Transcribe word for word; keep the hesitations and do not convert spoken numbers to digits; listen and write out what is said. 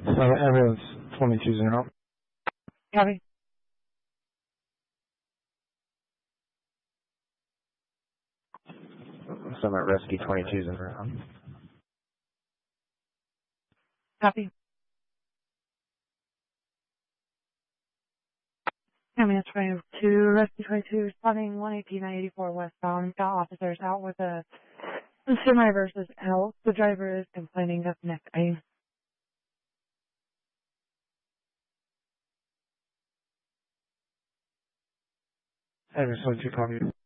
So ambulance twenty-two zero. Copy. Summit Rescue twenty-two zero. Copy. Ambulance twenty-two, Rescue twenty-two, responding one eighteen nine eighty-four westbound. Got officers out with a semi versus out. The driver is complaining of neck pain. Ambulance twenty-two copy.